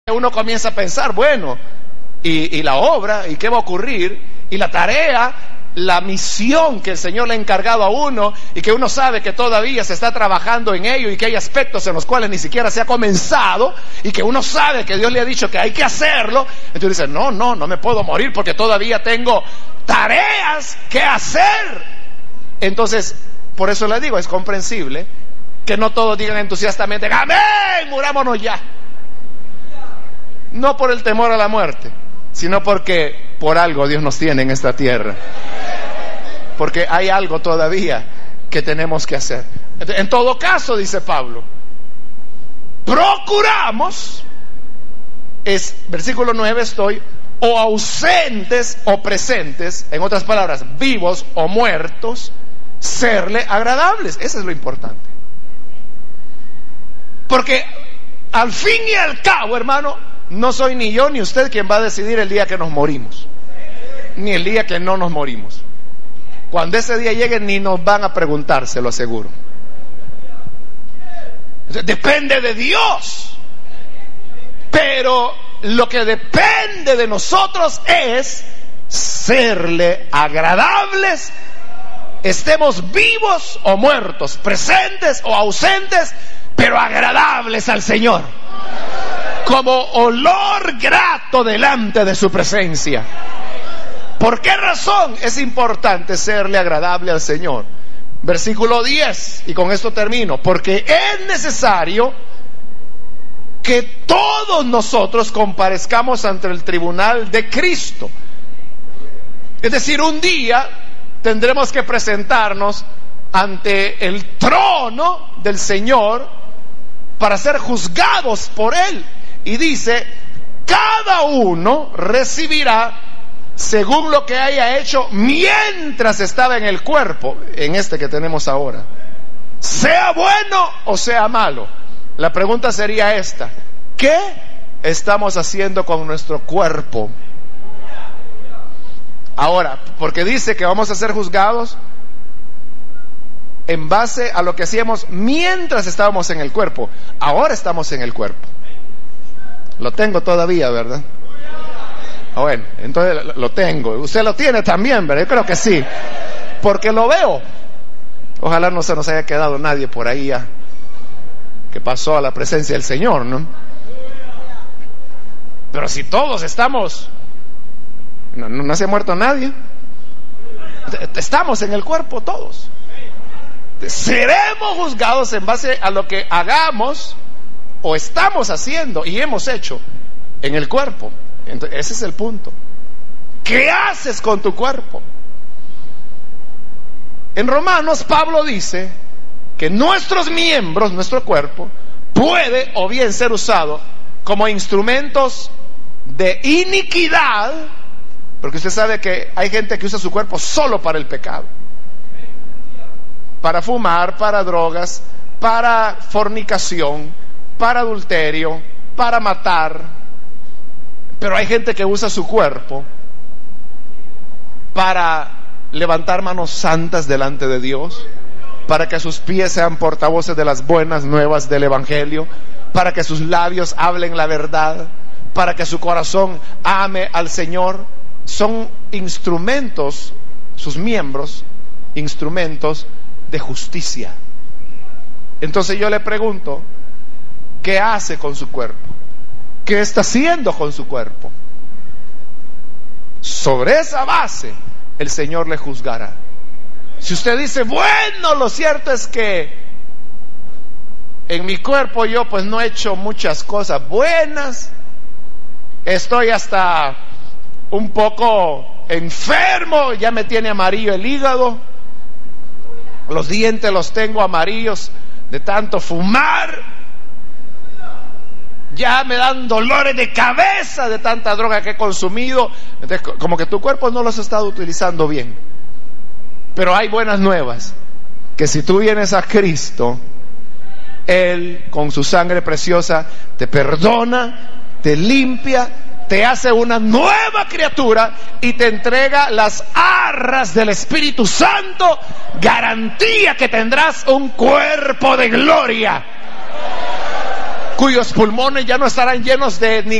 uno comienza a pensar, bueno, y la obra, y qué va a ocurrir, y la tarea, la misión que el Señor le ha encargado a uno, y que uno sabe que todavía se está trabajando en ello, y que hay aspectos en los cuales ni siquiera se ha comenzado, y que uno sabe que Dios le ha dicho que hay que hacerlo. Entonces dice, no me puedo morir porque todavía tengo tareas que hacer. Entonces, por eso le digo, es comprensible que no todos digan entusiastamente, amén, murámonos ya. No por el temor a la muerte, sino porque por algo Dios nos tiene en esta tierra. Porque hay algo todavía que tenemos que hacer. En todo caso, dice Pablo, procuramos, versículo 9 estoy, o ausentes o presentes, en otras palabras, vivos o muertos, serle agradables. Eso es lo importante. Porque al fin y al cabo, hermano, no soy ni yo ni usted quien va a decidir el día que nos morimos, ni el día que no nos morimos. Cuando ese día llegue ni nos van a preguntar, se lo aseguro. Depende de Dios. Pero lo que depende de nosotros es serle agradables, estemos vivos o muertos, presentes o ausentes, pero agradables al Señor, como olor grato delante de su presencia. ¿Por qué razón es importante serle agradable al Señor? Versículo 10, y con esto termino. Porque es necesario que todos nosotros comparezcamos ante el tribunal de Cristo. Es decir, un día tendremos que presentarnos ante el trono del Señor para ser juzgados por Él. Y dice, cada uno recibirá según lo que haya hecho mientras estaba en el cuerpo, en este que tenemos ahora, sea bueno o sea malo. La pregunta sería esta: ¿qué estamos haciendo con nuestro cuerpo? Ahora, porque dice que vamos a ser juzgados en base a lo que hacíamos mientras estábamos en el cuerpo. Ahora estamos en el cuerpo. Lo tengo todavía, ¿verdad? Bueno, entonces lo tengo. Usted lo tiene también, ¿verdad? Yo creo que sí, porque lo veo. Ojalá no se nos haya quedado nadie por ahí ya que pasó a la presencia del Señor, ¿no? Pero si todos estamos, no se ha muerto nadie, estamos en el cuerpo todos. Seremos juzgados en base a lo que hagamos o estamos haciendo y hemos hecho en el cuerpo. Entonces, ese es el punto. ¿Qué haces con tu cuerpo? En Romanos, Pablo dice que nuestros miembros, nuestro cuerpo, puede o bien ser usado como instrumentos de iniquidad, porque usted sabe que hay gente que usa su cuerpo solo para el pecado, para fumar, para drogas, para fornicación, para adulterio, para matar. Pero hay gente que usa su cuerpo para levantar manos santas delante de Dios, para que sus pies sean portavoces de las buenas nuevas del Evangelio, para que sus labios hablen la verdad, para que su corazón ame al Señor. Son instrumentos, sus miembros, instrumentos de justicia. Entonces yo le pregunto, ¿qué hace con su cuerpo? ¿Qué está haciendo con su cuerpo? Sobre esa base el Señor le juzgará. Si usted dice, bueno, lo cierto es que en mi cuerpo yo pues no he hecho muchas cosas buenas, estoy hasta un poco enfermo, ya me tiene amarillo el hígado, los dientes los tengo amarillos de tanto fumar, ya me dan dolores de cabeza de tanta droga que he consumido. Entonces, como que tu cuerpo no los ha estado utilizando bien. Pero hay buenas nuevas, que si tú vienes a Cristo, Él con su sangre preciosa te perdona, te limpia, te hace una nueva criatura y te entrega las arras del Espíritu Santo, garantía que tendrás un cuerpo de gloria, cuyos pulmones ya no estarán llenos de